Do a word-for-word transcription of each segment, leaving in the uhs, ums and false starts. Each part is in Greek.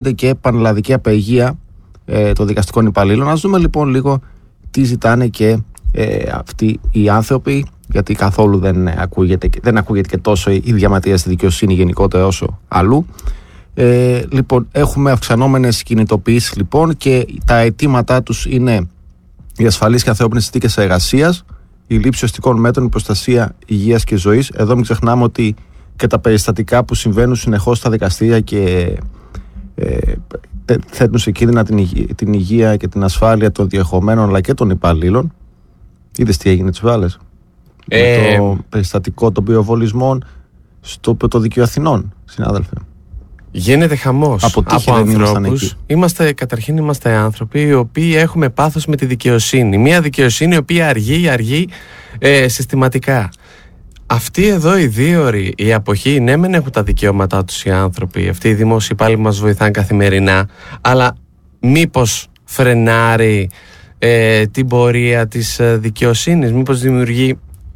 και πανελλαδική απεργία ε, των δικαστικών υπαλλήλων. Ας δούμε λοιπόν λίγο τι ζητάνε και ε, αυτοί οι άνθρωποι, γιατί καθόλου δεν ακούγεται, δεν ακούγεται και τόσο η διαμαρτυρία στη δικαιοσύνη γενικότερα όσο αλλού. Ε, λοιπόν, έχουμε αυξανόμενες κινητοποιήσεις λοιπόν, και τα αιτήματά τους είναι η ασφαλής και ανθρώπινες συνθήκες εργασίας, η λήψη οστικών μέτρων, η προστασία υγείας και ζωής. Εδώ μην ξεχνάμε ότι και τα περιστατικά που συμβαίνουν συνεχώς στα δικαστήρια και ε, θέτουν σε κίνδυνα την, υγεία, την υγεία και την ασφάλεια των διερχομένων αλλά και των υπαλλήλων. Είδες τι έγινε τις βάλες ε... με το περιστατικό των πυροβολισμών στο Πρωτοδικείο Αθηνών, συνάδελφε. Γίνεται χαμός από, από ανθρώπους. Είμαστε, καταρχήν είμαστε άνθρωποι οι οποίοι έχουμε πάθος με τη δικαιοσύνη. Μια δικαιοσύνη η οποία αργεί, αργεί ε, συστηματικά. Αυτοί εδώ οι δύο ώροι, η αποχή, ναι μεν έχουν τα δικαιώματά τους οι άνθρωποι, αυτοί οι δημόσιοι υπάλληλοι μας βοηθάνε καθημερινά, αλλά μήπως φρενάρει ε, την πορεία της ε, δικαιοσύνης, μήπως δημιουργεί,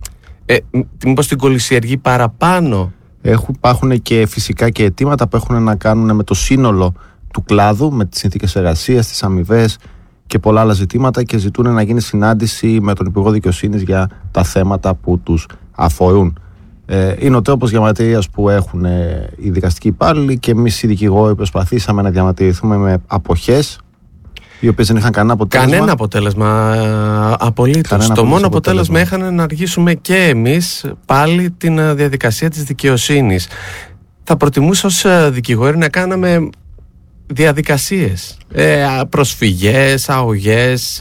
ε, μήπως την κολυσιεργεί παραπάνω. Έχουν, υπάρχουν και φυσικά και αιτήματα που έχουν να κάνουν με το σύνολο του κλάδου, με τις συνθήκες εργασίας, τις αμοιβές και πολλά άλλα ζητήματα, και ζητούν να γίνει συνάντηση με τον Υπουργό Δικαιοσύνης για τα θέματα που τους αφορούν. Ε, είναι ο τρόπος διαμαρτυρίας που έχουν ε, οι δικαστικοί υπάλληλοι, και εμείς οι δικηγόροι προσπαθήσαμε να διαμαρτυρηθούμε με αποχές, οι οποίες δεν είχαν κανένα αποτέλεσμα. Κανένα αποτέλεσμα, απολύτως. Κανένα το μόνο αποτέλεσμα, αποτέλεσμα είχαν να αργήσουμε και εμείς πάλι την διαδικασία της δικαιοσύνης. Θα προτιμούσα ως δικηγόροι να κάναμε διαδικασίες, ε, προσφυγές, αγωγές,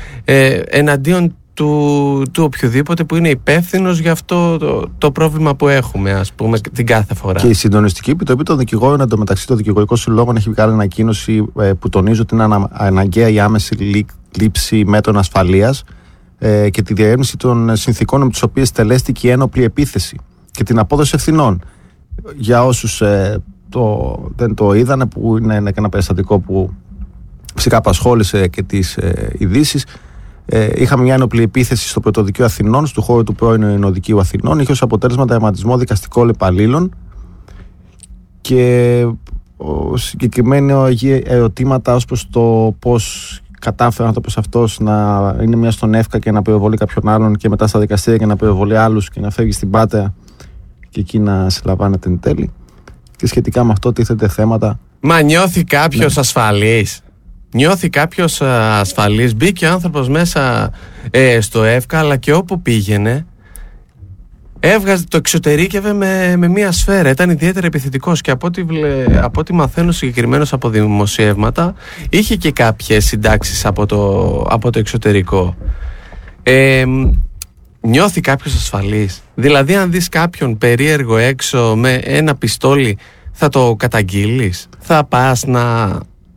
ε, εναντίον του, του οποιοδήποτε που είναι υπεύθυνος για αυτό το, το πρόβλημα που έχουμε, ας πούμε, την κάθε φορά. Και η Συντονιστική Επιτροπή των Δικηγόρων, εντωμεταξύ των Δικηγορικών Συλλόγων, έχει βγάλει ανακοίνωση ε, που τονίζει ότι είναι ανα, αναγκαία η άμεση λήψη μέτρων ασφαλείας ε, και τη διερεύνηση των συνθηκών με τις οποίες τελέστηκε η ένοπλη επίθεση και την απόδοση ευθυνών. Για όσους ε, το, δεν το είδανε, που είναι ένα περιστατικό που φυσικά απασχόλησε και τις ε, ειδήσεις. Ε, είχαμε μια ένοπλη επίθεση στο Πρωτοδικείο Αθηνών, στο χώρο του πρώην Ενωδικείου Αθηνών. Είχε ως αποτέλεσμα τερματισμό δικαστικών υπαλλήλων, και συγκεκριμένα ερωτήματα ως προς το πώς κατάφερε ο άνθρωπος αυτός να είναι μία στον ΕΦΚΑ και να πυροβολεί κάποιον άλλον, και μετά στα δικαστήρια και να πυροβολεί άλλους και να φεύγει στην Πάτρα και εκεί να συλλαμβάνεται εν τέλει. Και σχετικά με αυτό τίθεται θέματα. Μα νιώθει κάποιος ναι. ασφαλής? Νιώθει κάποιος ασφαλής? Μπήκε ο άνθρωπος μέσα ε, στο ΕΦΚΑ, αλλά και όπου πήγαινε έβγαζε, το εξωτερήκευε με, με μία σφαίρα. Ήταν ιδιαίτερα επιθετικός, και από ό,τι, από ό,τι μαθαίνω συγκεκριμένως από δημοσιεύματα, είχε και κάποιες συντάξεις από το, από το εξωτερικό. Ε, νιώθει κάποιος ασφαλής? Δηλαδή, αν δεις κάποιον περίεργο έξω με ένα πιστόλι, θα το καταγγείλεις? Θα πας να...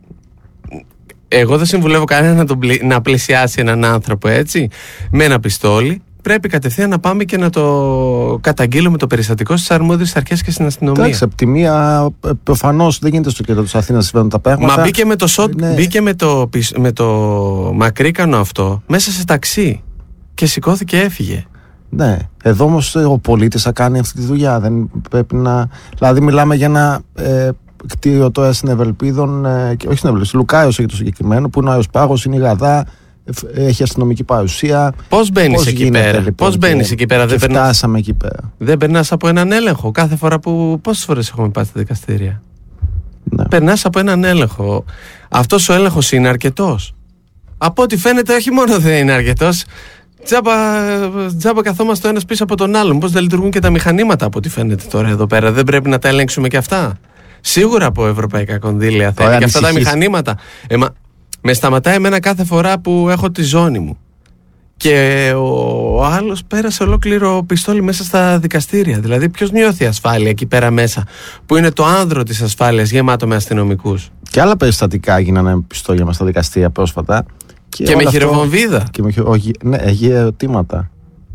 Εγώ δεν συμβουλεύω κανένα να, τον πλη... να πλησιάσει έναν άνθρωπο έτσι με ένα πιστόλι. Πρέπει κατευθείαν να πάμε και να το καταγγείλουμε το περιστατικό στις αρμόδιες αρχές και στην αστυνομία. Εντάξει, από τη μία προφανώς δεν γίνεται στο κέντρο της Αθήνας να συμβαίνουν τα πράγματα. Μα μπήκε με το, σο... ναι. μπήκε με το, με το μακρύκανο αυτό μέσα σε ταξί και σηκώθηκε και έφυγε. Ναι, εδώ όμως ο πολίτης θα κάνει αυτή τη δουλειά. Δεν πρέπει να... Δηλαδή μιλάμε για ένα... Ε, κτίριο τώρα στην Ευελπίδων, ε, και όχι στην Ευελπίδων, Λουκάιος έχει το συγκεκριμένο, που είναι ο Άγιος Πάγος, είναι η Γαδά, ε, έχει αστυνομική παρουσία. Πώς μπαίνεις εκεί πέρα? Λοιπόν, Πώς μπαίνεις εκεί πέρα? Δεν φτάσαμε εκεί πέρα. Δεν περνάς από έναν έλεγχο κάθε φορά που... Πόσες φορές έχουμε πάει στα δικαστήρια? Ναι. Περνάς από έναν έλεγχο. Αυτός ο έλεγχος είναι αρκετός? Από ό,τι φαίνεται, όχι μόνο δεν είναι αρκετός, Τζάμπα, τζάμπα καθόμαστε ο ένας πίσω από τον άλλον. Πώς δεν λειτουργούν και τα μηχανήματα, από ό,τι φαίνεται τώρα εδώ πέρα? Δεν πρέπει να τα ελέγξουμε και αυτά? Σίγουρα από ευρωπαϊκά κονδύλια θέλει και αυτά τα μηχανήματα. Ε, μα, με σταματάει εμένα κάθε φορά που έχω τη ζώνη μου. Και ο άλλος πέρασε ολόκληρο πιστόλι μέσα στα δικαστήρια. Δηλαδή, ποιος νιώθει ασφάλεια εκεί πέρα μέσα, που είναι το άνδρο της ασφάλειας γεμάτο με αστυνομικούς? Και άλλα περιστατικά έγιναν με πιστόλια μέσα στα δικαστήρια πρόσφατα. Και, και με χειροβομβίδα. Και με, όχι, ναι, έχει ερωτήματα.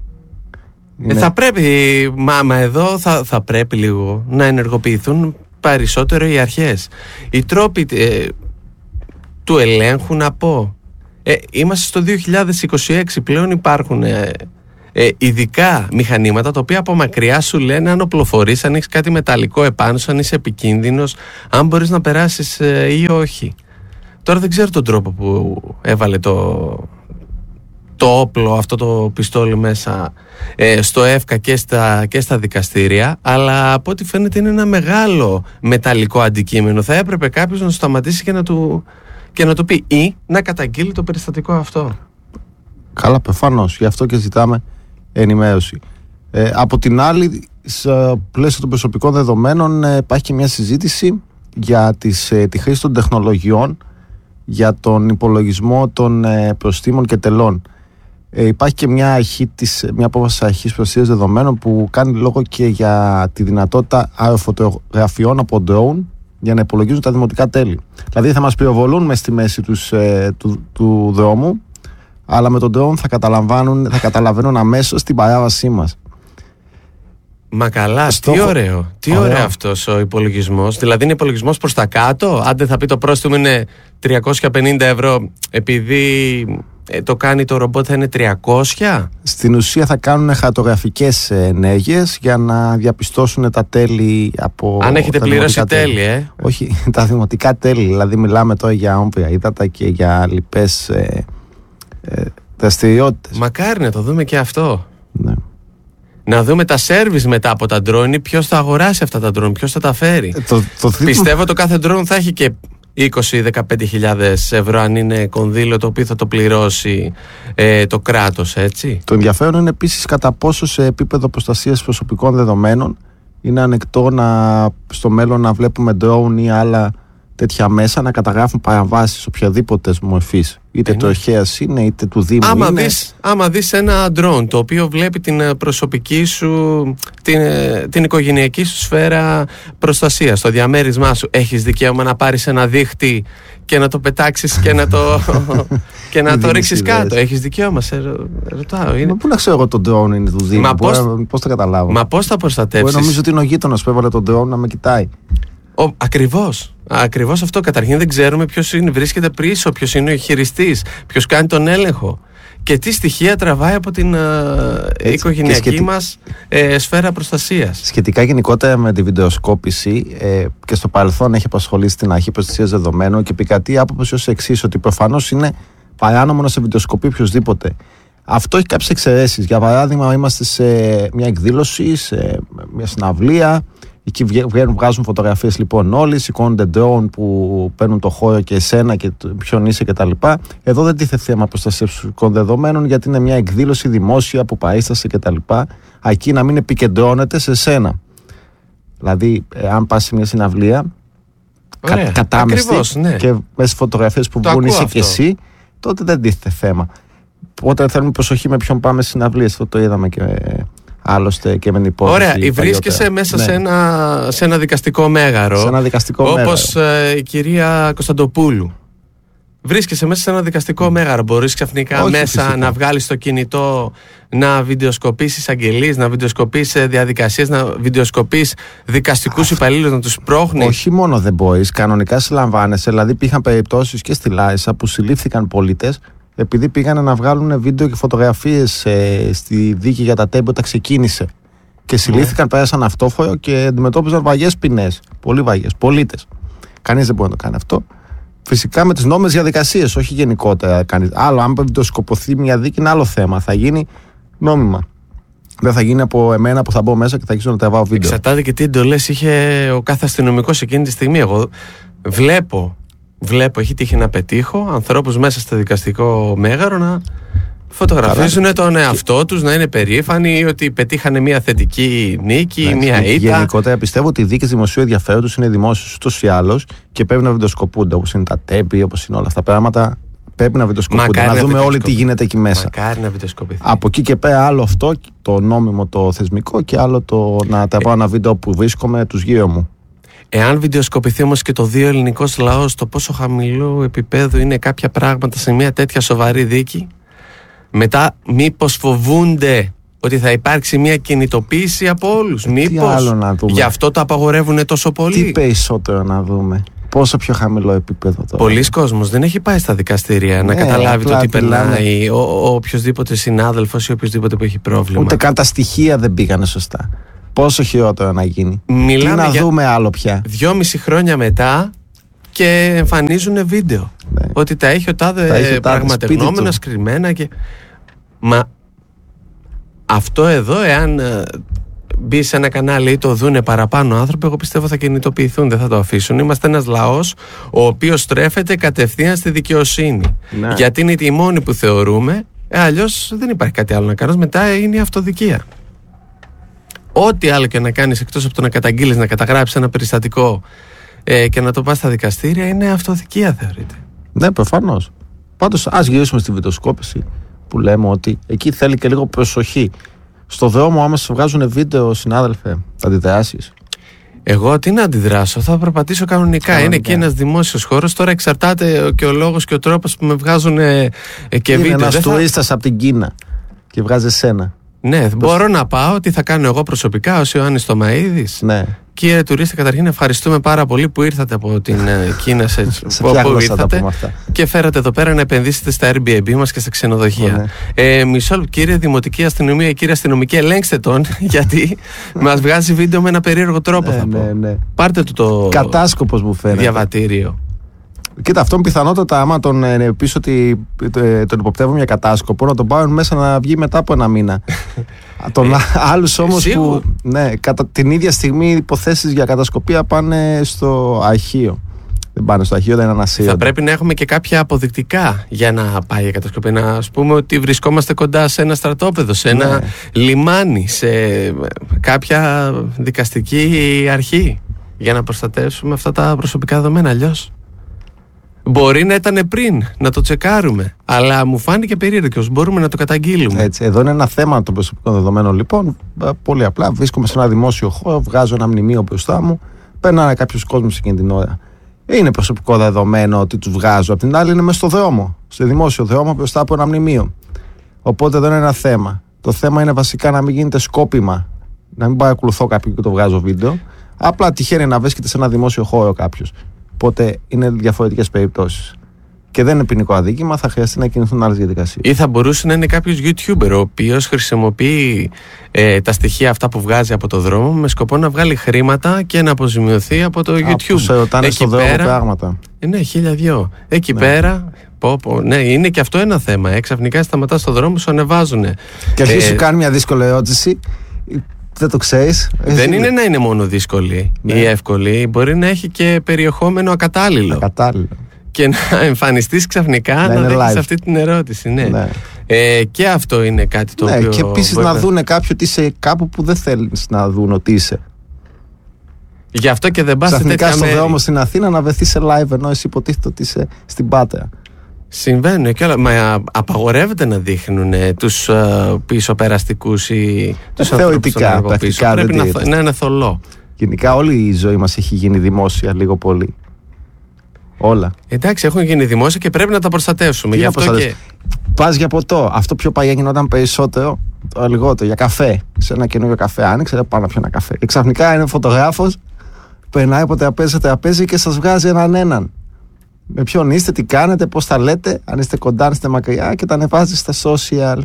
Ε, ναι. Θα πρέπει, μα, μα εδώ θα, θα πρέπει λίγο να ενεργοποιηθούν περισσότερο οι αρχές. Οι τρόποι ε, του ελέγχου, να πω. Ε, είμαστε στο δύο χιλιάδες είκοσι έξι, πλέον υπάρχουν ε, ε, ειδικά μηχανήματα τα οποία από μακριά σου λένε αν οπλοφορείς, αν έχεις κάτι μεταλλικό επάνω σου, αν είσαι επικίνδυνος, αν μπορείς να περάσεις ε, ή όχι. Τώρα δεν ξέρω τον τρόπο που έβαλε το, το όπλο, αυτό το πιστόλι μέσα ε, στο ΕΦΚΑ και στα, και στα δικαστήρια, αλλά από ό,τι φαίνεται είναι ένα μεγάλο μεταλλικό αντικείμενο. Θα έπρεπε κάποιος να το σταματήσει και να του, και να του πει ή να καταγγείλει το περιστατικό αυτό. Καλά, προφανώς. Γι' αυτό και ζητάμε ενημέρωση. Ε, από την άλλη, στο πλαίσιο των προσωπικών δεδομένων ε, υπάρχει και μια συζήτηση για τις, ε, τη χρήση των τεχνολογιών για τον υπολογισμό των ε, προστίμων και τελών. Ε, υπάρχει και μια, αρχή της, μια απόφαση αρχής προστασίας δεδομένων που κάνει λόγο και για τη δυνατότητα αεροφωτογραφιών από drone για να υπολογίζουν τα δημοτικά τέλη. Δηλαδή θα μας πυροβολούν μες στη μέση τους, ε, του, του δρόμου, αλλά με τον drone θα καταλαβαίνουν, θα καταλαβαίνουν αμέσως την παράβασή μας. Μα καλά, Στόχο... τι ωραίο. Τι ωραίο, ωραίο αυτός ο υπολογισμός. Δηλαδή είναι υπολογισμός προς τα κάτω. Αν δεν θα πει το πρόστιμο είναι τριακόσια πενήντα ευρώ, επειδή ε, το κάνει το ρομπότ θα είναι τριακόσια. Στην ουσία θα κάνουν χαρτογραφικές ενέργειες για να διαπιστώσουν τα τέλη από. Αν έχετε πληρώσει τέλη, ε. Όχι, τα δημοτικά τέλη. Δηλαδή μιλάμε τώρα για όμβρια ύδατα και για λοιπές ε, ε, δραστηριότητες. Μακάρι να το δούμε και αυτό. Ναι. Να δούμε τα σέρβις μετά από τα drone, ποιος θα αγοράσει αυτά τα drone, ποιος θα τα φέρει. Ε, το, το Πιστεύω το κάθε drone θα έχει και είκοσι με δεκαπέντε χιλιάδες ευρώ αν είναι κονδύλιο το οποίο θα το πληρώσει ε, το κράτος, έτσι. Το ενδιαφέρον είναι επίσης κατά πόσο σε επίπεδο προστασίας προσωπικών δεδομένων είναι ανεκτό να, στο μέλλον να βλέπουμε drone ή άλλα τέτοια μέσα να καταγράφουν παραβάσεις οποιαδήποτε μορφής. Είτε είναι. τροχέας είναι, είτε του Δήμου άμα είναι. Δεις, άμα δεις ένα drone το οποίο βλέπει την προσωπική σου, την, την οικογενειακή σου σφαίρα προστασίας, το διαμέρισμά σου, έχεις δικαίωμα να πάρεις ένα δίχτυ και να το πετάξεις και να το, και να το ρίξεις κάτω. Έχεις δικαίωμα, σε ρωτάω. Είναι. Μα πού να ξέρω εγώ το drone είναι του Δήμου, πώς, πώς θα καταλάβω. Μα πώς θα προστατεύσεις. Εγώ νομίζω ότι είναι ο γείτονας που έβαλε τον drone να με κοιτάει. Ο, ακριβώς. Ακριβώς αυτό. Καταρχήν δεν ξέρουμε ποιος είναι, βρίσκεται πίσω, ποιος είναι ο χειριστής, ποιος κάνει τον έλεγχο και τι στοιχεία τραβάει από την ε, οικογενειακή σχετι... μας ε, σφαίρα προστασίας. Σχετικά γενικότερα με τη βιντεοσκόπηση ε, και στο παρελθόν έχει απασχολήσει την αρχή προστασίας δεδομένων και επικρατεί η άποψη ως εξής, ότι προφανώς είναι παράνομο να σε βιντεοσκοπεί οποιοδήποτε. Αυτό έχει κάποιες εξαιρέσεις. Για παράδειγμα, είμαστε σε μια εκδήλωση, σε μια συναυλία. Εκεί βγαίνουν, βγάζουν φωτογραφίες λοιπόν όλοι, σηκώνονται drone που παίρνουν το χώρο και εσένα και ποιον είσαι κτλ. Εδώ δεν τίθεται θέμα προστασίας προσωπικών δεδομένων, γιατί είναι μια εκδήλωση δημόσια που παρίσταση κτλ. Εκεί να μην επικεντρώνεται σε σένα. Δηλαδή, αν πας σε μια συναυλία κα, κατάμεστη ναι. και μέσα στις φωτογραφίες που βγουν είσαι και εσύ, τότε δεν τίθεται θέμα. Όταν θέλουμε προσοχή με ποιον πάμε στις συναυλίες, αυτό το είδαμε και. Άλλωστε και με την υπόθεση. Ωραία, βρίσκεσαι μέσα ναι. σε, ένα, σε ένα δικαστικό μέγαρο. Σε ένα δικαστικό όπως μέγαρο. Όπως ε, η κυρία Κωνσταντοπούλου. Βρίσκεσαι μέσα σε ένα δικαστικό mm. μέγαρο. Μπορείς ξαφνικά Όχι, μέσα φυσικά. να βγάλεις το κινητό, να βιντεοσκοπήσεις αγγελίες, να βιντεοσκοπήσεις διαδικασίες, να βιντεοσκοπήσεις δικαστικούς υπαλλήλους, να τους πρόχνεις. Όχι μόνο δεν μπορείς, κανονικά συλλαμβάνεσαι. Δηλαδή, υπήρχαν περιπτώσεις και στη Λάρισα που συλλήφθηκαν πολίτες επειδή πήγανε να βγάλουν βίντεο και φωτογραφίες ε, στη δίκη για τα τέμπη όταν ξεκίνησε. Και συλλήφθηκαν, yeah. πέρασαν αυτόφορο και αντιμετώπιζαν βαριές ποινές. Πολύ βαριές. Πολίτες. Κανείς δεν μπορεί να το κάνει αυτό. Φυσικά με τις νόμιμες διαδικασίες, όχι γενικότερα. Κανείς. Άλλο, αν βιντεοσκοπωθεί μια δίκη, είναι άλλο θέμα. Θα γίνει νόμιμα. Δεν θα γίνει από εμένα που θα μπω μέσα και θα αρχίσω να τραβάω βίντεο. Εξαρτάται και τι εντολές είχε ο κάθε αστυνομικός εκείνη τη στιγμή. Εγώ βλέπω. Βλέπω, έχει τύχει να πετύχω ανθρώπους μέσα στο δικαστικό μέγαρο να φωτογραφίζουν τον εαυτό τους, να είναι περήφανοι ότι πετύχανε μια θετική νίκη, ναι, μια ήττα. Γενικότερα πιστεύω ότι οι δίκες δημοσίου ενδιαφέροντος είναι δημόσιες ούτως ή άλλως και πρέπει να βιντεοσκοπούνται, όπως είναι τα τέμπη, όπως είναι όλα αυτά τα πράγματα. Πρέπει να βιντεοσκοπούνται, να, να δούμε όλοι τι γίνεται εκεί μέσα. Μακάρι να βιντεοσκοπηθεί. Από εκεί και πέρα, άλλο αυτό, το νόμιμο, το θεσμικό, και άλλο το να τα πάω ένα βίντεο που βρίσκομαι τους γύρω μου. Εάν βιντεοσκοπηθεί όμως και το δύο ελληνικός λαός, το πόσο χαμηλό επίπεδο είναι κάποια πράγματα σε μια τέτοια σοβαρή δίκη, μετά μήπως φοβούνται ότι θα υπάρξει μια κινητοποίηση από όλους? Μήπως γι' αυτό το απαγορεύουν τόσο πολύ? Τι περισσότερο να δούμε? Πόσο πιο χαμηλό επίπεδο τώρα. Πολλοί κόσμος δεν έχει πάει στα δικαστήρια ναι, να καταλάβει το τι περνάει ο, ο οποιοσδήποτε συνάδελφος ή οποιοσδήποτε που έχει πρόβλημα. Ούτε καν τα στοιχεία δεν πήγανε σωστά. Πόσο χειρότερο να γίνει. Μιλάμε τι να για δούμε άλλο πια. Δυόμιση χρόνια μετά και εμφανίζουν βίντεο. Ναι. Ότι τα έχει ο τάδε πραγματεγνώμενος κρυμμένα και... Μα αυτό εδώ, εάν μπει σε ένα κανάλι ή το δούνε παραπάνω άνθρωποι, εγώ πιστεύω θα κινητοποιηθούν, δεν θα το αφήσουν. Είμαστε ένας λαός ο οποίος στρέφεται κατευθείαν στη δικαιοσύνη. Ναι. Γιατί είναι η μόνη που θεωρούμε, ε, αλλιώς δεν υπάρχει κάτι άλλο να κάνεις. Μετά είναι η αυτοδικία. Ό,τι άλλο και να κάνεις εκτός από το να καταγγείλεις, να καταγράψεις ένα περιστατικό ε, και να το πας στα δικαστήρια, είναι αυτοδικία θεωρείται. Ναι, προφανώς. Πάντως, ας γυρίσουμε στη βιντεοσκόπηση που λέμε ότι εκεί θέλει και λίγο προσοχή. Στο δρόμο, άμα σε βγάζουν βίντεο, συνάδελφε, θα αντιδράσεις? Εγώ τι να αντιδράσω, θα περπατήσω κανονικά. κανονικά. Είναι και ένας δημόσιος χώρος. Τώρα εξαρτάται και ο λόγος και ο τρόπος που με βγάζουν ε, και είναι βίντεο. Είναι ένας θα... τουρίστας από την Κίνα και βγάζει εσένα. Ναι, Πώς... μπορώ να πάω. Τι θα κάνω εγώ προσωπικά ως Ιωάννης Τομαΐδης? Ναι. Κύριε τουρίστα, καταρχήν ευχαριστούμε πάρα πολύ που ήρθατε από την Κίνα σε, σε που, που ήρθατε και φέρατε εδώ πέρα να επενδύσετε στα Airbnb μας και στα ξενοδοχεία. Ναι. Ε, μισό, κύριε Δημοτική Αστυνομία, κύριε Αστυνομική, ελέγξτε τον, γιατί μας βγάζει βίντεο με ένα περίεργο τρόπο. Ναι, θα πω. Ναι, ναι. Πάρτε του το κατάσκοπος μου φαίνεται διαβατήριο. Κοίτα, αυτόν πιθανότατα, άμα τον ε, πεις ότι ε, τον υποπτεύουμε για κατάσκοπο, να τον πάρουν μέσα να βγει μετά από ένα μήνα. Τον άλλους όμως που ναι, κατά την ίδια στιγμή υποθέσεις για κατασκοπία πάνε στο αρχείο. Δεν πάνε στο αρχείο, δεν είναι ανασύρονται. Θα πρέπει να έχουμε και κάποια αποδεικτικά για να πάει για κατασκοπία. Να ας πούμε ότι βρισκόμαστε κοντά σε ένα στρατόπεδο, σε ένα ναι. λιμάνι, σε κάποια δικαστική αρχή, για να προστατεύσουμε αυτά τα προσωπικά δεδομένα. Αλλιώς μπορεί να ήταν πριν, να το τσεκάρουμε. Αλλά μου φάνηκε περίεργο. Μπορούμε να το καταγγείλουμε. Έτσι, εδώ είναι ένα θέμα των προσωπικών δεδομένων. Λοιπόν, πολύ απλά. Βρίσκομαι σε ένα δημόσιο χώρο, βγάζω ένα μνημείο μπροστά μου, περνάνε κάποιο κόσμο εκείνη την ώρα. Είναι προσωπικό δεδομένο ότι του βγάζω. Απ' την άλλη, είναι μέσα στο δρόμο, στο δημόσιο δρόμο μπροστά από ένα μνημείο. Οπότε δεν είναι ένα θέμα. Το θέμα είναι βασικά να μην γίνεται σκόπιμα, να μην παρακολουθώ κάποιον και το βγάζω βίντεο. Απλά τυχαίνει να βρίσκεται σε ένα δημόσιο χώρο κάποιο. Οπότε είναι διαφορετικές περιπτώσεις. Και δεν είναι ποινικό αδίκημα, θα χρειαστεί να κινηθούν άλλες διαδικασίες. Ή θα μπορούσε να είναι κάποιος YouTuber ο οποίος χρησιμοποιεί ε, τα στοιχεία αυτά που βγάζει από το δρόμο με σκοπό να βγάλει χρήματα και να αποζημιωθεί από το YouTube. Που σε ρωτάνε στο δρόμο πράγματα. Ε, ναι, χίλια δυο. Εκεί ναι. πέρα. Πω, πω, ναι, είναι και αυτό ένα θέμα. Ε, ξαφνικά σταματάς στο δρόμο, σου ανεβάζουν. Και αρχίζει ε, σου κάνει μια δύσκολη ερώτηση. Δεν το ξέρεις. Δεν είναι να είναι μόνο δύσκολη ναι. ή εύκολη. Μπορεί να έχει και περιεχόμενο ακατάλληλο. Ακατάλληλο. Και να εμφανιστείς ξαφνικά να, να δέχεις αυτή την ερώτηση. Ναι. Ναι. Ε, και αυτό είναι κάτι το ναι, οποίο. Και επίσης να δούνε κάποιοι ότι είσαι κάπου που δεν θέλεις να δουν ότι είσαι. Γι' αυτό και δεν πας σε τέτοια μέρη. Ξαφνικά στον δρόμο στην Αθήνα να βρεθείς σε live ενώ εσύ υποτίθεται ότι είσαι στην Πάτρα. Συμβαίνουν και όλα. Μα απαγορεύεται να δείχνουν τους uh, πίσω περαστικούς ή τους ανθρώπους στον έργο πίσω. Πρέπει να, να είναι θολό. Γενικά όλη η ζωή μας έχει γίνει δημόσια λίγο πολύ. Όλα. Εντάξει, έχουν γίνει δημόσια και πρέπει να τα προστατεύσουμε. Γι' αυτό και... Πας για ποτό. Αυτό πιο παλιά γινόταν περισσότερο, τώρα λιγότερο. Για καφέ. Σε ένα καινούριο καφέ άνοιξε, δεν πάω να πιω ένα καφέ. Και ξαφνικά είναι φωτογράφος, περνάει από τραπέζι σε τραπέζι και σας βγάζει έναν έναν. Με ποιον είστε, τι κάνετε, πώς τα λέτε, αν είστε κοντά, αν είστε μακριά και τα ανεβάζει στα social.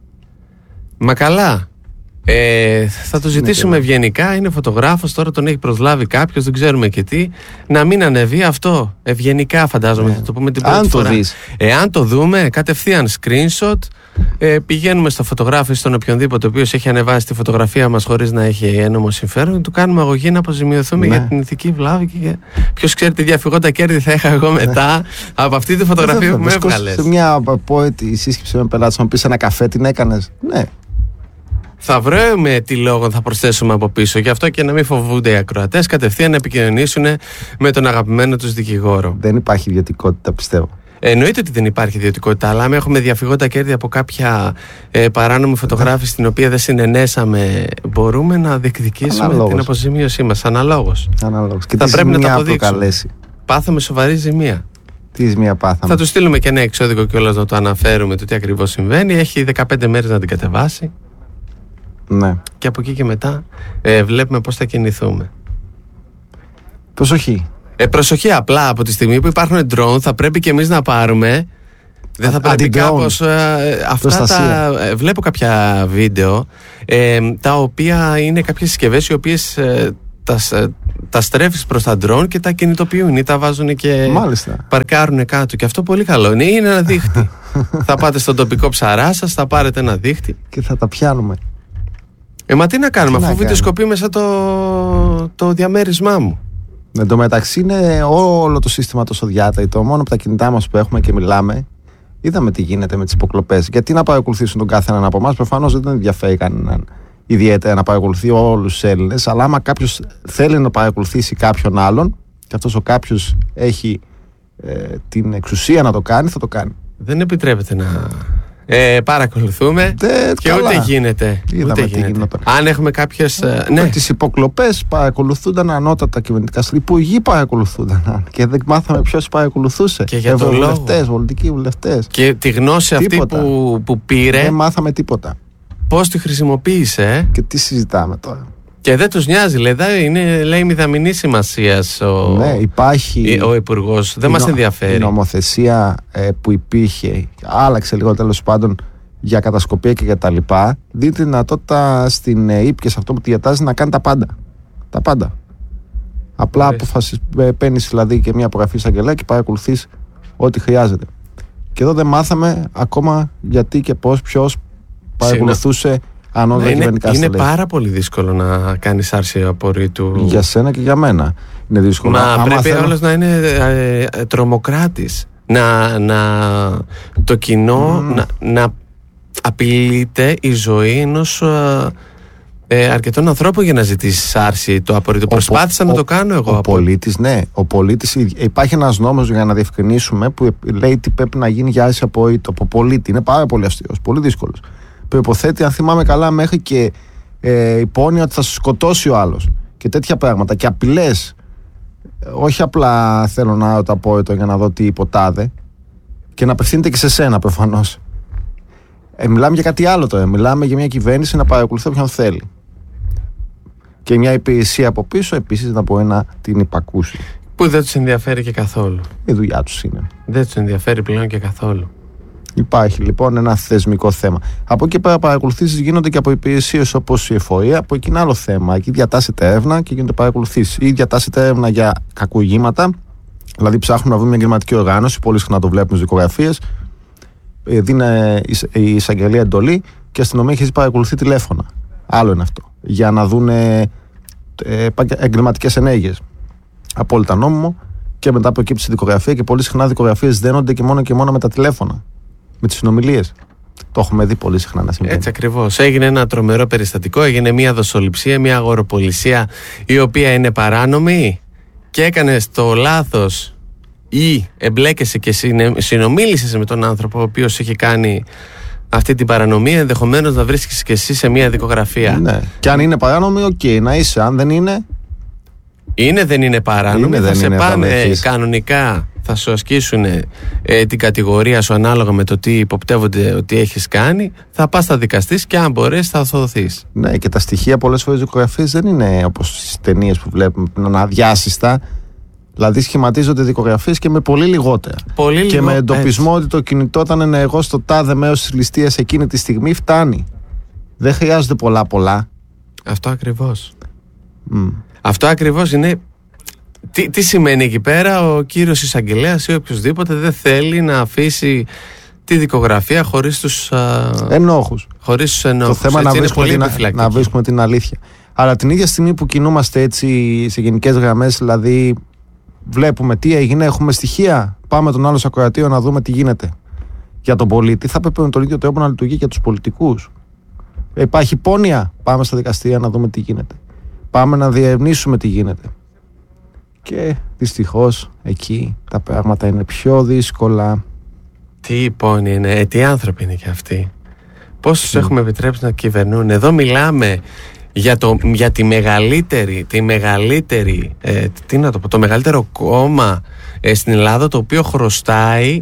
Μα καλά. Ε, θα το ζητήσουμε ευγενικά. Είναι φωτογράφος, τώρα τον έχει προσλάβει κάποιος, δεν ξέρουμε και τι. Να μην ανεβεί αυτό. Ευγενικά, φαντάζομαι. Ναι. Θα το πούμε την πρώτη αν φορά. Το δεις. Εάν το δούμε, κατευθείαν screenshot. Ε, πηγαίνουμε στο φωτογράφο ή στον οποιονδήποτε ο οποίος έχει ανεβάσει τη φωτογραφία μας χωρίς να έχει ένομο συμφέρον, του κάνουμε αγωγή να αποζημιωθούμε ναι. για την ηθική βλάβη. Και ποιος ξέρει τι διαφυγόντα κέρδη θα είχα εγώ μετά ναι. από αυτή τη φωτογραφία που με έβγαλες. Σε μια απόετη σύσκεψη με πελάτη, να πεις ένα καφέ, την έκανες. Ναι. Θα βρούμε τι λόγο θα προσθέσουμε από πίσω. Γι' αυτό και να μην φοβούνται οι ακροατές, κατευθείαν να επικοινωνήσουν με τον αγαπημένο τους δικηγόρο. Δεν υπάρχει ιδιωτικότητα, πιστεύω. Εννοείται ότι δεν υπάρχει ιδιωτικότητα, αλλά αν έχουμε διαφυγόντα κέρδη από κάποια ε, παράνομη φωτογράφηση την οποία δεν συνενέσαμε, μπορούμε να διεκδικήσουμε αναλόγως την αποζημίωσή μας. Αναλόγως. Αναλόγως. Και θα πρέπει να το αποδείξουμε. Πάθαμε σοβαρή ζημία. Τι ζημία πάθαμε. Θα του στείλουμε και ένα εξώδικο κιόλας να το αναφέρουμε το τι ακριβώς συμβαίνει. Έχει δεκαπέντε μέρες να την κατεβάσει. Ναι. Και από εκεί και μετά ε, βλέπουμε πώς θα κινηθούμε. Προσοχή. Ε, προσοχή, απλά από τη στιγμή που υπάρχουν drone θα πρέπει και εμείς να πάρουμε. Δεν θα πρέπει κάπως ε, αυτά τα, ε, βλέπω κάποια βίντεο ε, τα οποία είναι κάποιες συσκευές οι οποίες ε, τα, τα στρέφεις προς τα drone και τα κινητοποιούν ή τα βάζουν και Μάλιστα. παρκάρουν κάτω. Και αυτό πολύ καλό είναι. Είναι ένα δίχτυ. Θα πάτε στον τοπικό ψαρά σας, θα πάρετε ένα δίχτυ και θα τα πιάνουμε. Ε, μα τι να κάνουμε, τι αφού βιντεοσκοπεί μέσα το, το διαμέρισμά μου. Εν τω μεταξύ είναι όλο το σύστημα τόσο διάταιτο. Μόνο από τα κινητά μας που έχουμε και μιλάμε, είδαμε τι γίνεται με τις υποκλοπές. Γιατί να παρακολουθήσουν τον κάθε έναν από εμάς, προφανώς δεν ενδιαφέρει κανέναν ιδιαίτερα να παρακολουθεί όλους τους Έλληνες. Αλλά άμα κάποιος θέλει να παρακολουθήσει κάποιον άλλον, και αυτός ο κάποιος έχει ε, την εξουσία να το κάνει, θα το κάνει. Δεν επιτρέπεται να ε, παρακολουθούμε Δε, και καλά. ούτε γίνεται. Ούτε γίνεται. Αν έχουμε κάποιες. Ε, ναι. Με τις υποκλοπές παρακολουθούνταν ανώτατα κυβερνητικά στελέχη. Υπουργοί παρακολουθούνταν και δεν μάθαμε ποιος παρακολουθούσε. Και για τον λόγο. Πολιτικοί βουλευτές. Και τη γνώση τίποτα. αυτή που, που πήρε. Δεν μάθαμε τίποτα. Πώς τη χρησιμοποίησε. Ε? Και τι συζητάμε τώρα. Και δεν τους νοιάζει, λέει, είναι, λέει μηδαμινή σημασίας ο, ναι, υπάρχει ο υπουργός. Δεν μας ενδιαφέρει. Η νομοθεσία ε, που υπήρχε, άλλαξε λίγο τέλος πάντων για κατασκοπία και για τα λοιπά, δίνει τη δυνατότητα στην ε, ΥΠ και σε αυτό που τη διατάζει να κάνει τα πάντα. Τα πάντα. Απλά αποφασίσεις, παίρνεις δηλαδή και μια απογραφή εισαγγελέα και παρακολουθείς ό,τι χρειάζεται. Και εδώ δεν μάθαμε ακόμα γιατί και πώς, ποιος παρακολουθούσε. Ναι, είναι, είναι πάρα πολύ δύσκολο να κάνεις άρση απορρίτου. Για σένα και για μένα είναι δύσκολο. Μα άμα πρέπει θέλω... όλος να είναι ε, ε, τρομοκράτης. Να, να, το κοινό mm. να, να απειλείται η ζωή ενός ε, ε, αρκετών ανθρώπων για να ζητήσει άρση το απορρίτου. Προσπάθησα ο, να το κάνω εγώ. Ο πολίτης, ναι. Ο πολίτης, υπάρχει ένας νόμος για να διευκρινίσουμε που λέει τι πρέπει να γίνει για άρση απορρίτου από πολίτη. Είναι πάρα πολύ αυστηρός, πολύ δύσκολος. Προϋποθέτει, αν θυμάμαι καλά, μέχρι και ε, υπόνοια ότι θα σου σκοτώσει ο άλλος και τέτοια πράγματα και απειλές. Όχι απλά θέλω να το απόρριτο για να δω τι υποτάδε και να απευθύνεται και σε σένα προφανώς. Ε, μιλάμε για κάτι άλλο τώρα. Μιλάμε για μια κυβέρνηση να παρακολουθεί όποιον θέλει. Και μια υπηρεσία από πίσω επίσης να μπορεί να την υπακούσει. Που δεν τους ενδιαφέρει και καθόλου. Η δουλειά τους είναι. Δεν τους ενδιαφέρει πλέον και καθόλου. Υπάρχει λοιπόν ένα θεσμικό θέμα. Από εκεί πέρα παρακολουθήσεις γίνονται και από υπηρεσίες όπως η εφορία, που εκεί είναι άλλο θέμα. Εκεί διατάσσεται έρευνα και γίνονται παρακολουθήσεις. Ή διατάσσεται έρευνα για κακουργήματα, δηλαδή ψάχνουν να βρουν μια εγκληματική οργάνωση, πολύ συχνά το βλέπουν στις δικογραφίες. Δίνει η εισαγγελία εντολή και η αστυνομία έχει παρακολουθεί τηλέφωνα. Άλλο είναι αυτό. Για να δουν εγκληματικές ενέργειες. Απόλυτα νόμιμο. Και μετά προκύπτει στη δικογραφία και πολύ συχνά δικογραφίες δένονται και μόνο και μόνο με τα τηλέφωνα. Με τις συνομιλίες. Το έχουμε δει πολύ συχνά να συμβαίνει. Έτσι ακριβώς. Έγινε ένα τρομερό περιστατικό, έγινε μια δοσοληψία, μια αγοροπολισία η οποία είναι παράνομη και έκανες το λάθος ή εμπλέκεσαι και συνομίλησες με τον άνθρωπο ο οποίος έχει κάνει αυτή την παρανομία, ενδεχομένως να βρίσκεσαι και εσύ σε μια δικογραφία. Ναι. Και αν είναι παράνομη, οκ, okay, να είσαι. Αν δεν είναι. Είναι, δεν είναι παράνομη. Είναι, θα δεν σε είναι πάνε κανονικά. Θα σου ασκήσουν ε, την κατηγορία σου ανάλογα με το τι υποπτεύονται ότι έχεις κάνει. Θα πας θα δικαστείς και αν μπορείς θα αθωωωθείς. Ναι, και τα στοιχεία πολλές φορές δικογραφίες δεν είναι όπως στις ταινίες που βλέπουμε, να είναι αδιάσυστα. Δηλαδή σχηματίζονται δικογραφίες και με πολύ λιγότερα. Πολύ και λιγό... με εντοπισμό έτσι. Ότι το κινητό ήταν ενεργό στο τάδε μέρος της ληστείας εκείνη τη στιγμή φτάνει. Δεν χρειάζονται πολλά πολλά. Αυτό ακριβώς. Mm. Αυτό ακριβώς είναι. Τι, τι σημαίνει εκεί πέρα? Ο κύριος εισαγγελέας ή οποιοδήποτε δεν θέλει να αφήσει τη δικογραφία χωρίς τους α, ενόχους. Χωρίς τους ενόχους. Το θέμα είναι να βρίσκουμε, την, να βρίσκουμε την αλήθεια. Αλλά την ίδια στιγμή που κινούμαστε έτσι σε γενικές γραμμές, δηλαδή βλέπουμε τι έγινε, έχουμε στοιχεία, πάμε τον άλλο ακροατήριο να δούμε τι γίνεται για τον πολίτη, θα πρέπει με τον ίδιο τρόπο να λειτουργεί για τους πολιτικούς. Υπάρχει πόνοια, πάμε στα δικαστήρια να δούμε τι γίνεται. Πάμε να διερευνήσουμε τι γίνεται. Και δυστυχώς εκεί τα πράγματα είναι πιο δύσκολα. Τι πόνοι είναι, ε, τι άνθρωποι είναι και αυτοί. Πώς τους έχουμε επιτρέψει να κυβερνούν? Εδώ μιλάμε για, το, για τη μεγαλύτερη, τη μεγαλύτερη ε, τι να το πω, το μεγαλύτερο κόμμα ε, στην Ελλάδα, το οποίο χρωστάει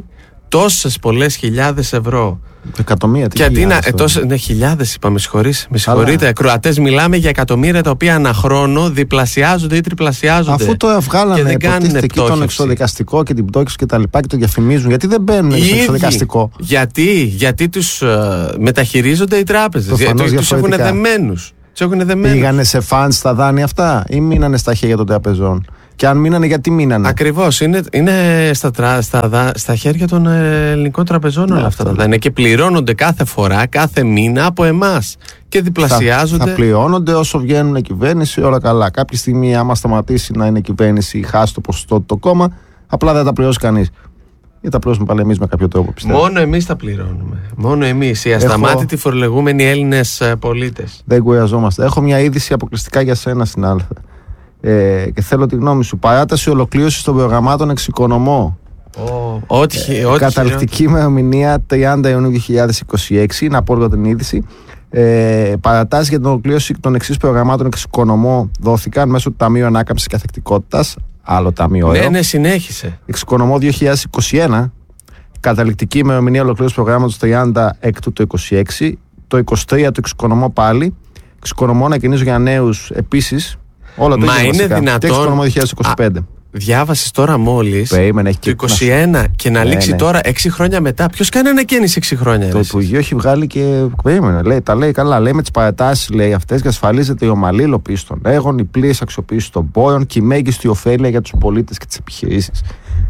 τόσες πολλές χιλιάδες ευρώ. Εκατομμύρια, τι και αντί να. χιλιάδες, Ε, τόσες, ναι, χιλιάδες είπα, με συγχωρείς, με συγχωρείτε. Ακροατές, μιλάμε για εκατομμύρια τα οποία ανά χρόνο διπλασιάζονται ή τριπλασιάζονται. Αφού το βγάλανε, δεν υποτίθεται εκεί τον εξοδικαστικό και την πτώχευση και τα λοιπά και το διαφημίζουν, γιατί δεν μπαίνουν στο εξοδικαστικό? Γιατί, γιατί τους uh, μεταχειρίζονται οι τράπεζες. Γιατί τους έχουν δεμένους. Πήγανε σε φαντ στα δάνεια αυτά ή μείνανε στα χέρια των τραπεζών? Και αν μείνανε, γιατί μείνανε? Ακριβώς, είναι, είναι στα, τρα, στα, στα χέρια των ελληνικών τραπεζών όλα ναι, αυτά τα δάνεια και πληρώνονται κάθε φορά, κάθε μήνα από εμάς και διπλασιάζονται. Θα, θα πληρώνονται όσο βγαίνουν κυβέρνηση, όλα καλά. Κάποια στιγμή, άμα σταματήσει να είναι κυβέρνηση ή χάσει το ποσοστό του το κόμμα, απλά δεν τα πληρώσει κανείς. Ή τα πληρώσουμε πάλι εμείς με κάποιο τρόπο, πιστεύω. Μόνο εμείς τα πληρώνουμε. Μόνο εμείς, οι ασταμάτητοι Έχω... φορολογούμενοι Έλληνες πολίτες. Δεν κουραζόμαστε. Έχω μια είδηση αποκλειστικά για σένα, συνάδελφε. Ε, και θέλω τη γνώμη σου. Παράταση ολοκλήρωση των προγραμμάτων εξοικονομώ. Oh, ό,τι, ε, ό,τι καταληκτική ημερομηνία τριάντα Ιουνίου δύο χιλιάδες είκοσι έξι. Να πω την είδηση. Ε, παρατάσει για την ολοκλήρωση των εξής προγραμμάτων εξοικονομώ δόθηκαν μέσω του Ταμείου Ανάκαμψης και Ανθεκτικότητας. Άλλο ταμείο. Ναι, ναι, συνέχισε. Εξοικονομώ δύο χιλιάδες είκοσι ένα. Καταληκτική ημερομηνία ολοκλήρωση προγράμματος τριάντα Έκτου του είκοσι έξι. Το είκοσι τρία το εξοικονομώ πάλι. Εξοικονομώ να κινήσω για νέους επίσης. Όλα το Μα είναι βασικά. δυνατόν. Και εξοικονομώ δύο χιλιάδες είκοσι πέντε. Διάβασες τώρα μόλις Περίμενε, το είκοσι ένα και να λήξει ναι, ναι. τώρα έξι χρόνια μετά. Ποιος κάνει ανακαίνιση έξι χρόνια? Το Υπουργείο έχει βγάλει και. Περίμενε, λέει, τα λέει καλά. Λέει με τις παρατάσεις λέει αυτές και ασφαλίζεται η ομαλή υλοποίηση των έργων, η πλήρης αξιοποίηση των πόρων και η μέγιστη ωφέλεια για τους πολίτες και τις επιχειρήσεις.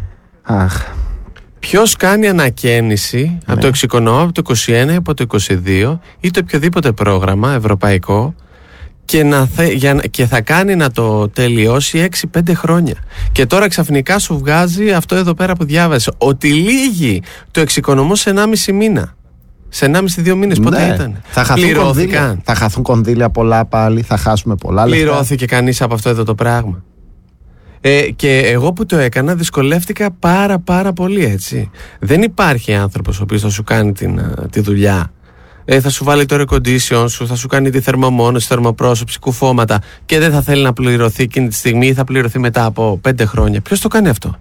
Αχ. Ποιος κάνει ανακαίνιση ναι. από το εξοικονομώ από το είκοσι ένα ή από το είκοσι δύο ή το οποιοδήποτε πρόγραμμα ευρωπαϊκό και, να θε, για, και θα κάνει να το τελειώσει έξι πέντε χρόνια. Και τώρα ξαφνικά σου βγάζει αυτό εδώ πέρα που διάβασε. Ότι λύγει το εξοικονομώ σε ενάμιση μήνα. Σε ενάμιση δύο μήνες πότε ναι. ήταν? Θα χαθούν, κονδύλια, θα χαθούν κονδύλια πολλά πάλι, θα χάσουμε πολλά λεφτά. Πληρώθηκε κανείς από αυτό εδώ το πράγμα? Ε, και εγώ που το έκανα δυσκολεύτηκα πάρα πάρα πολύ, έτσι. Δεν υπάρχει άνθρωπος ο οποίος θα σου κάνει την, τη δουλειά. Ε, θα σου βάλει το air condition σου, θα σου κάνει τη θερμομόνωση, θερμοπρόσωψη, κουφώματα και δεν θα θέλει να πληρωθεί εκείνη τη στιγμή ή θα πληρωθεί μετά από πέντε χρόνια. Ποιος το κάνει αυτό?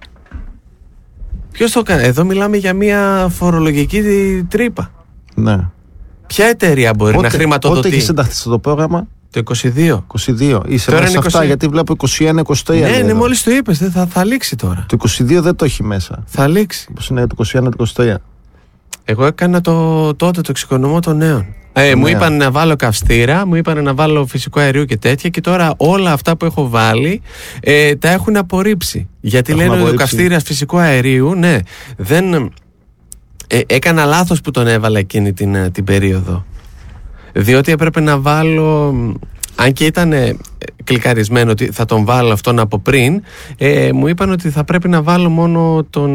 Ποιος το κάνει? Εδώ μιλάμε για μια φορολογική τρύπα. Ναι. Ποια εταιρεία μπορεί πότε, να χρηματοδοτεί? Πότε έχει συνταχθεί το πρόγραμμα? Το είκοσι δύο. είκοσι δύο. Είσαι τώρα μέσα είκοσι... αυτά, γιατί βλέπω είκοσι ένα είκοσι τρία. Ναι, ναι, μόλις το είπες, θα, θα λήξει τώρα. Το είκοσι δύο δεν το έχει μέσα. Θα λήξει. Πώς είναι το είκοσι ένα είκοσι τρία. Εγώ έκανα το, τότε το εξοικονομώ των νέων. Ε, μου είπαν να βάλω καυστήρα, μου είπαν να βάλω φυσικό αερίου και τέτοια και τώρα όλα αυτά που έχω βάλει ε, τα έχουν απορρίψει. Γιατί λένε ότι ο καυστήρας φυσικού αερίου, ναι, δεν... Ε, έκανα λάθος που τον έβαλα εκείνη την, την περίοδο. Διότι έπρεπε να βάλω... Αν και ήταν ε, κλικαρισμένο ότι θα τον βάλω αυτόν από πριν, ε, μου είπαν ότι θα πρέπει να βάλω μόνο τον...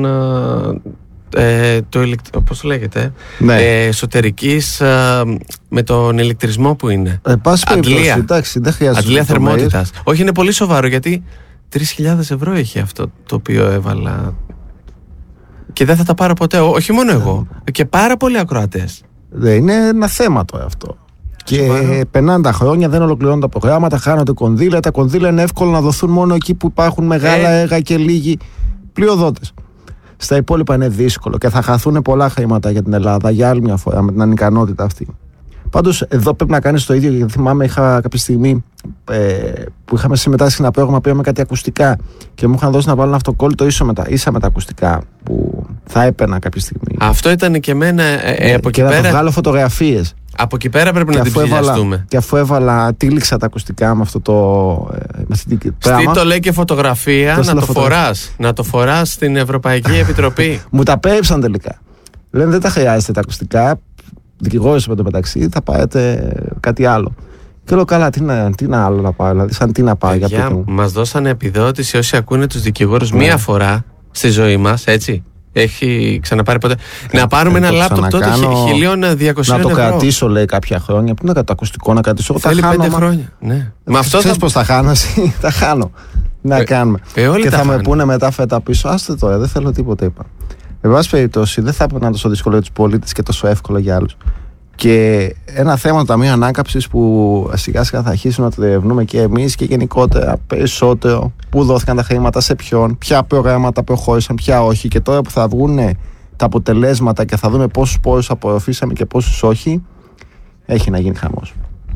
Ε, το ηλεκτρο... πώς το λέγεται, ναι. ε, εσωτερικής ε, με τον ηλεκτρισμό που είναι. Ε, πάση αντλία. Εντάξει, δεν χρειάζεται. Αντλία θερμότητας. Όχι, είναι πολύ σοβαρό γιατί τρεις χιλιάδες ευρώ έχει αυτό το οποίο έβαλα και δεν θα τα πάρω ποτέ. Όχι μόνο εγώ, και πάρα πολλοί ακροατές. Είναι ένα θέμα τώρα αυτό. Και σοβαρό. πενήντα χρόνια δεν ολοκληρώνουν τα προγράμματα, χάνονται κονδύλια. Τα κονδύλια είναι εύκολο να δοθούν μόνο εκεί που υπάρχουν μεγάλα ε... έργα και λίγοι πλειοδότες. Στα υπόλοιπα είναι δύσκολο και θα χαθούν πολλά χρήματα για την Ελλάδα για άλλη μια φορά με την ανικανότητα αυτή. Πάντως εδώ πρέπει να κάνεις το ίδιο, γιατί θυμάμαι είχα κάποια στιγμή ε, που είχαμε συμμετάσχει σε ένα πρόγραμμα, πήραμε κάτι ακουστικά και μου είχαν δώσει να βάλω ένα αυτοκόλλητο ίσα με τα, ίσα με τα ακουστικά που θα έπαιρνα κάποια στιγμή. Αυτό ήταν και εμένα ε, ε, από και εκεί να πέρα... βγάλω φωτογραφίες. Από εκεί πέρα πρέπει και να την ψηλιαστούμε. Και αφού έβαλα, τύλιξα τα ακουστικά με αυτό το ε, πράγμα. Τι το λέει και φωτογραφία, το να το φωτογραφία. φοράς. Να το φοράς στην Ευρωπαϊκή Επιτροπή. Μου τα πέριψαν τελικά. Λένε δεν τα χρειάζεται τα ακουστικά. Δικηγόρος με το μεταξύ, θα πάρετε κάτι άλλο. Και λέω καλά, τι να, τι να άλλο να πάω, δηλαδή σαν τι να πάω. Για πείτε μου. Μας δώσανε επιδότηση όσοι ακούνε τους δικηγόρους ναι. μία φορά στη ζωή μας, έτσι. Έχει ξαναπάρει ποτέ. Ε, να πάρουμε ε, ένα λάπτοπ τότε χίλια διακόσια ευρώ. Να το κρατήσω, λέει, κάποια χρόνια. Πού να το ακουστικό να κρατήσω. Θέλει τα χάνω, πέντε χρόνια. Ναι. Με αυτό θα... πώς θα χάνω εσύ, θα χάνω. Να ε, κάνουμε. Ε, και θα χάνω. με πούνε μετά φέτα πίσω. Άστε τώρα, δεν θέλω τίποτα, είπα. Εν πάση περιπτώσει, δεν θα έπρεπε να είναι τόσο δύσκολο για τους πολίτες και τόσο εύκολο για άλλους. Και ένα θέμα του Ταμείου Ανάκαμψης που σιγά σιγά θα αρχίσουμε να το διερευνούμε και εμείς και γενικότερα περισσότερο. Πού δόθηκαν τα χρήματα, σε ποιον, ποια προγράμματα προχώρησαν, ποια όχι. Και τώρα που θα βγουν τα αποτελέσματα και θα δούμε πόσους πόρους απορροφήσαμε και πόσους όχι, έχει να γίνει χαμός.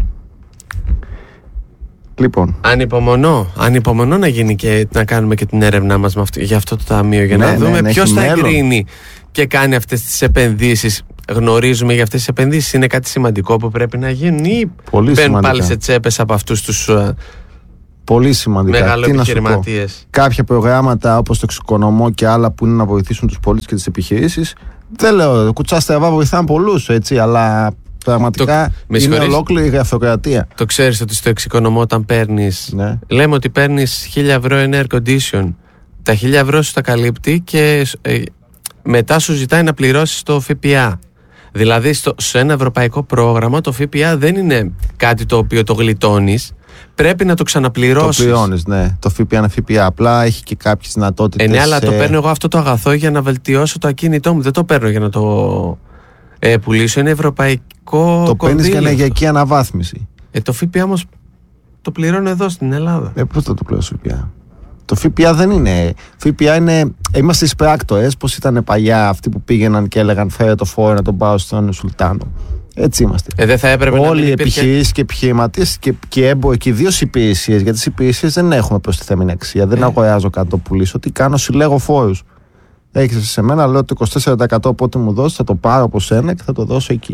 Λοιπόν. Ανυπομονώ, ανυπομονώ να γίνει και να κάνουμε και την έρευνά μας με αυτό, για αυτό το ταμείο, για ναι, να δούμε ναι, ποιος θα εγκρίνει και κάνει αυτές τις επενδύσεις. Γνωρίζουμε για αυτές τις επενδύσεις, είναι κάτι σημαντικό που πρέπει να γίνει ή πολύ μπαίνουν πάλι σε τσέπες από αυτούς τους πολύ σημαντικά μεγαλοεπιχειρηματίες? Κάποια προγράμματα όπως το εξοικονομώ και άλλα που είναι να βοηθήσουν τους πολίτες και τις επιχειρήσεις, δεν λέω, κουτσά στραβά βοηθάνε πολλούς, έτσι, αλλά πραγματικά το, είναι ολόκληρη η γραφειοκρατία. Το ξέρεις ότι στο εξοικονομώ όταν παίρνεις, ναι. λέμε ότι παίρνεις χίλια ευρώ ένα air condition, τα χίλια ευρώ σου τα καλύπτει και ε, μετά σου ζητάει να πληρώσεις το ΦΠΑ. Δηλαδή στο, σε ένα ευρωπαϊκό πρόγραμμα το ΦΠΑ δεν είναι κάτι το οποίο το γλιτώνεις, πρέπει να το ξαναπληρώσεις. Το πληρώνεις, ναι. Το ΦΠΑ είναι ΦΠΑ. Απλά έχει και κάποιες δυνατότητες. Ε, ναι, αλλά το παίρνω εγώ αυτό το αγαθό για να βελτιώσω το ακίνητό μου. Δεν το παίρνω για να το ε, πουλήσω. Είναι ευρωπαϊκό. Το παίρνεις για ενεργειακή αναβάθμιση. Ε, το ΦΠΑ όμως το πληρώνω εδώ στην Ελλάδα. Ε, πώς θα το πληρώσω ΦΠΑ? Το ΦΠΑ δεν είναι. ΦΠΑ είναι. Είμαστε εισπράκτορες, πώς ήταν παλιά αυτοί που πήγαιναν και έλεγαν φέρε το φόρο να τον πάω στον Σουλτάνο. Έτσι είμαστε. Ε, δεν θα έπρεπε όλοι να μην οι υπήρχε... επιχειρήσεις και επιχειρηματίες και, και έμποροι και ιδίως οι υπηρεσίες. Γιατί τις υπηρεσίες δεν έχουμε προστιθέμενη αξία. Δεν ε. αγοράζω κάτι το πουλήσω. Τι κάνω, συλλέγω φόρους. Έχεις σε μένα, λέω το είκοσι τέσσερα τοις εκατό από ό,τι μου δώσει, θα το πάρω από σένα και θα το δώσω εκεί.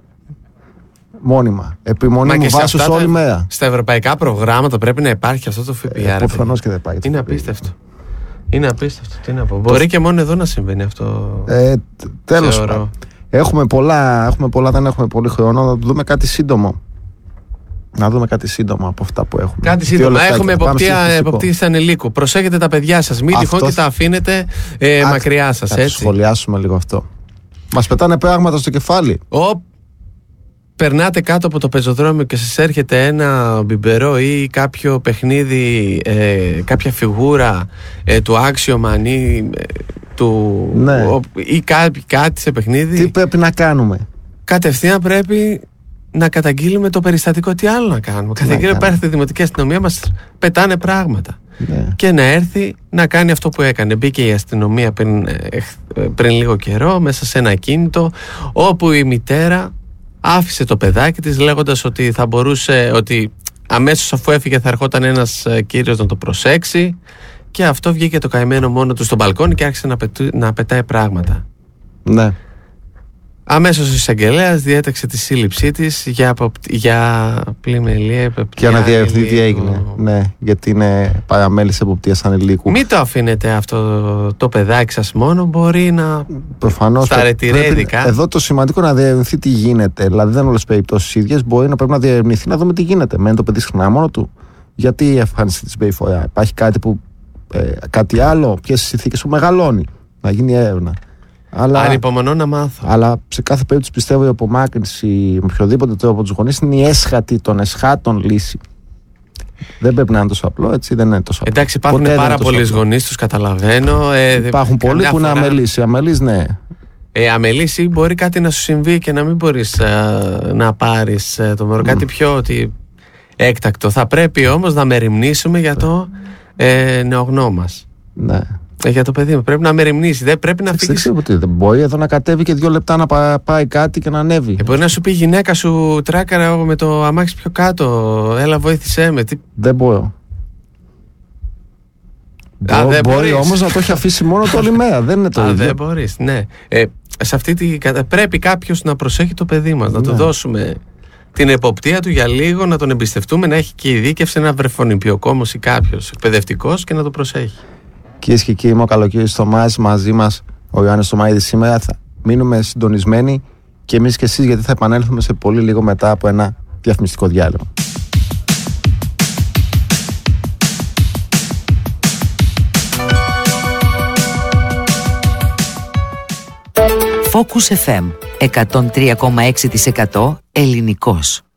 Μόνιμα. Επιμονή μου βάσους όλη τα... μέρα. Στα ευρωπαϊκά προγράμματα πρέπει να υπάρχει αυτό το ΦΠΑ. Ε, Προφανώς και δεν υπάρχει. Είναι απίστευτο. Είναι απίστευτο. Τι να πω. Μπορεί και μόνο εδώ να συμβαίνει αυτό. Ε, τέλος πάντων. Έχουμε πολλά, έχουμε πολλά, δεν έχουμε πολύ χρόνο. Να δούμε κάτι σύντομο. Να δούμε κάτι σύντομο από αυτά που έχουμε. Κάτι σύντομα. Έχουμε εποπτεία, εποπτεία ανηλίκου. Προσέχετε τα παιδιά σας. Μην τυχόν και τα αφήνετε ε, Α, μακριά σας. Θα σχολιάσουμε λίγο αυτό. Μας πετάνε πράγματα στο κεφάλι. Ο, περνάτε κάτω από το πεζοδρόμιο και σας έρχεται ένα μπιμπερό ή κάποιο παιχνίδι, ε, κάποια φιγούρα ε, του Action ή ε, του, ναι. ο, ή κάτι, κάτι σε παιχνίδι. Τι πρέπει να κάνουμε? Κατευθείαν πρέπει να καταγγείλουμε το περιστατικό. Τι άλλο να κάνουμε? Καταγγείλουμε, υπάρχει τη δημοτική αστυνομία, μας πετάνε πράγματα. Ναι. Και να έρθει να κάνει αυτό που έκανε. Μπήκε η αστυνομία πριν, πριν λίγο καιρό μέσα σε ένα ακίνητο όπου η μητέρα άφησε το παιδάκι της λέγοντας ότι θα μπορούσε, ότι αμέσως αφού έφυγε θα ερχόταν ένας κύριος να το προσέξει, και αυτό βγήκε το καημένο μόνο του στο μπαλκόνι και άρχισε να, πετού, να πετάει πράγματα. Ναι. Αμέσως ο εισαγγελέας διέταξε τη σύλληψή της για, για πλημελία, εποπτεία. Για να διαρρευτεί τι έγινε. Ναι, γιατί είναι παραμέληση εποπτείας ανηλίκου. Μην το αφήνετε αυτό το παιδάκι σας μόνο, μπορεί να. Προφανώς. Στα ρετυρέ ειδικά. Εδώ το σημαντικό να διερευνηθεί τι γίνεται. Δηλαδή δεν είναι όλες τις περιπτώσεις ίδιες. Μπορεί να πρέπει να διερευνηθεί, να δούμε τι γίνεται. Μένει το παιδί συχνά μόνο του. Γιατί εμφάνισε τη συμπεριφορά? Υπάρχει κάτι που. Ε, κάτι άλλο, ποιες συνθήκες που μεγαλώνει? Να γίνει έρευνα. Αλλά, ανυπομονώ να μάθω. Αλλά σε κάθε περίπτωση πιστεύω η απομάκρυνση με οποιοδήποτε τρόπο από τους γονείς είναι η έσχατη των εσχάτων λύση. Δεν πρέπει να είναι τόσο απλό, έτσι, δεν είναι τόσο απλό. Εντάξει, υπάρχουν Ποτέ πάρα πολλοί γονείς, τους καταλαβαίνω. Ε, υπάρχουν πολλοί που είναι αμελείς. Οι αμελείς, ναι. Ε, αμελείς, ή μπορεί κάτι να σου συμβεί και να μην μπορείς ε, να πάρεις ε, το μωρό. Mm. Κάτι πιο ότι έκτακτο. Θα πρέπει όμως να μεριμνήσουμε για το ε, νεογνώ μας. Ναι. Ε, για το παιδί μου. Πρέπει να μεριμνήσει. Δεν πρέπει να φύγει. Δεν μπορεί εδώ να κατέβει και δύο λεπτά να πάει κάτι και να ανέβει. Ε, μπορεί να σου πει η γυναίκα σου, τράκαρα με το αμάξι πιο κάτω. Έλα, βοήθησέ με. Τι... Δεν μπορώ. Α, Μπο, δεν μπορεί όμως να το έχει αφήσει μόνο το όλη μέρα. Δεν είναι το Α, ίδιο. Δεν μπορείς, ναι. Ε, σε αυτή τη... Πρέπει κάποιος να προσέχει το παιδί μας. Ναι. Να του δώσουμε την εποπτεία του για λίγο, να τον εμπιστευτούμε, να έχει και ειδίκευση ένα βρεφονιπιοκόμος ή κάποιος εκπαιδευτικός και να το προσέχει. Κυρίες και κύριοι, είμαι ο Καλοκύρης Θωμάς, μαζί μας ο Ιωάννης Θωμαίδης. Σήμερα θα μείνουμε συντονισμένοι και εμείς και εσείς, γιατί θα επανέλθουμε σε πολύ λίγο μετά από ένα διαφημιστικό διάλειμμα. Focus εφ εμ εκατόν τρία κόμμα έξι τοις εκατό ελληνικός.